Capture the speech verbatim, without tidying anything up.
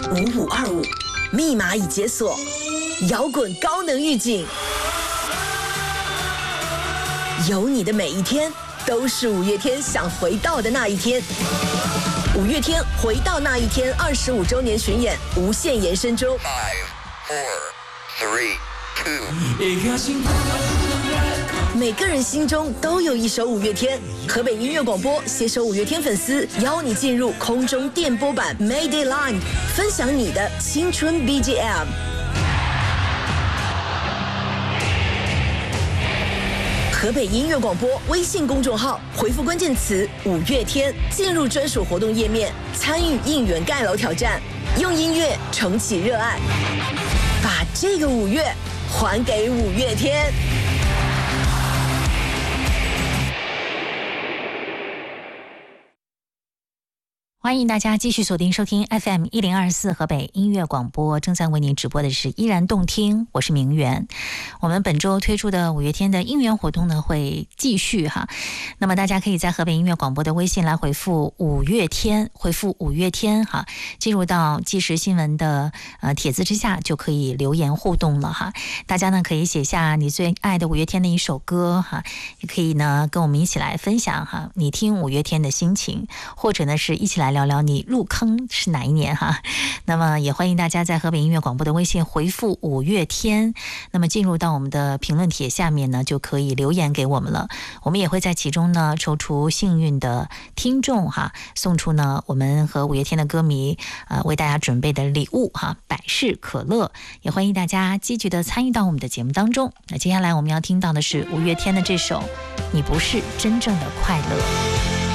五五二五，密码已解锁，摇滚高能预警。有你的每一天都是五月天想回到的那一天。五月天回到那一天二十五周年巡演无限延伸中。 Five, four, three, two。 每个人心中都有一首五月天。河北音乐广播携手五月天粉丝，邀你进入空中电波版 Mayday Line， 分享你的青春 B G M。河北音乐广播微信公众号回复关键词五月天，进入专属活动页面，参与应援盖楼挑战，用音乐重启热爱，把这个五月还给五月天。 欢迎大家继续锁定收听 F M 一零二四河北音乐广播，正在为您直播的是依然动听，我是明媛。我们本周推出的五月天的应援活动呢会继续哈，那么大家可以在河北音乐广播的微信来回复五月天，回复五月天哈，进入到即时新闻的呃帖子之下就可以留言互动了哈。大家呢可以写下你最爱的五月天的一首歌哈，也可以呢跟我们一起来分享哈你听五月天的心情，或者呢是一起来聊聊你入坑是哪一年哈。那么也欢迎大家在河北音乐广播的微信回复五月天，那么进入到我们的评论帖下面呢就可以留言给我们了，我们也会在其中呢抽出幸运的听众哈，送出呢我们和五月天的歌迷呃为大家准备的礼物哈，百事可乐，也欢迎大家积极的参与到我们的节目当中。那接下来我们要听到的是五月天的这首《你不是真正的快乐》。